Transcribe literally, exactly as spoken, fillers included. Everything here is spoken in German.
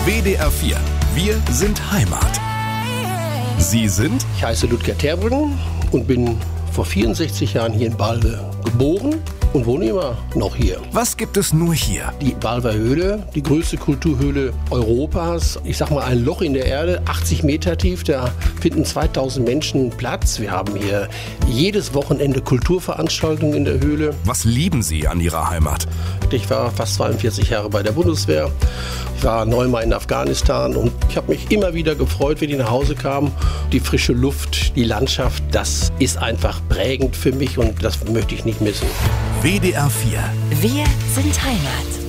W D R vier. Wir sind Heimat. Sie sind? Ich heiße Ludger Terbrücken und bin vor vierundsechzig Jahren hier in Balve geboren und wohne immer noch hier. Was gibt es nur hier? Die Balver Höhle, die größte Kulturhöhle Europas. Ich sag mal ein Loch in der Erde, achtzig Meter tief, da finden zweitausend Menschen Platz. Wir haben hier jedes Wochenende Kulturveranstaltungen in der Höhle. Was lieben Sie an Ihrer Heimat? Ich war fast zweiundvierzig Jahre bei der Bundeswehr. Ich war neunmal in Afghanistan und ich habe mich immer wieder gefreut, wenn ich nach Hause kam. Die frische Luft, die Landschaft, das ist einfach prägend für mich und das möchte ich nicht missen. W D R vier. Wir sind Heimat.